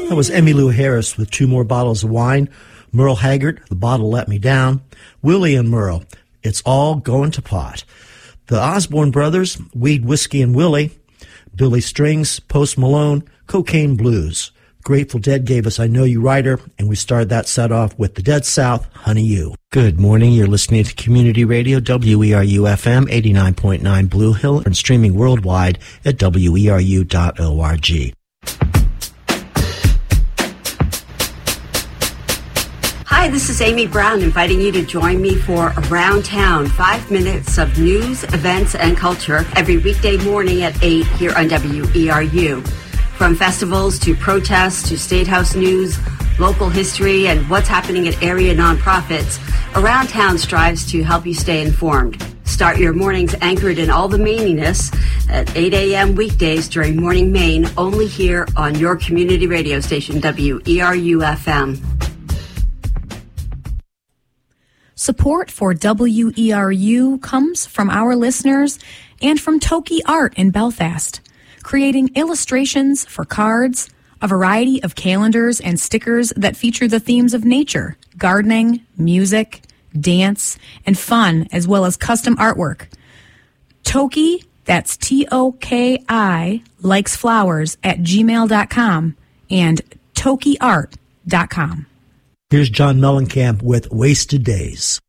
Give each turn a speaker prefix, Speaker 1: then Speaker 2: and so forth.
Speaker 1: That was Emmylou Harris with Two More Bottles of Wine. Merle Haggard, The Bottle Let Me Down. Willie and Merle, It's All Going to Pot. The Osborne Brothers, Weed, Whiskey, and Willie. Billy Strings, Post Malone, Cocaine Blues. Grateful Dead gave us I Know You Rider, and we started that set off with the Dead South, Honey You. Good morning. You're listening to Community Radio, WERU-FM, 89.9 Blue Hill, and streaming worldwide at weru.org.
Speaker 2: Hi, this is Amy Brown inviting you to join me for Around Town, 5 minutes of news, events, and culture every weekday morning at 8 here on WERU. From festivals to protests to State House news, local history, and what's happening at area nonprofits, Around Town strives to help you stay informed. Start your mornings anchored in all the Maininess at 8 a.m. weekdays during Morning Maine, only here on your community radio station, WERU-FM.
Speaker 3: Support for WERU comes from our listeners and from Toki Art in Belfast, creating illustrations for cards, a variety of calendars and stickers that feature the themes of nature, gardening, music, dance, and fun, as well as custom artwork. Toki, that's Toki, likes flowers at gmail.com and tokiart.com.
Speaker 1: Here's John Mellencamp with Wasted Days.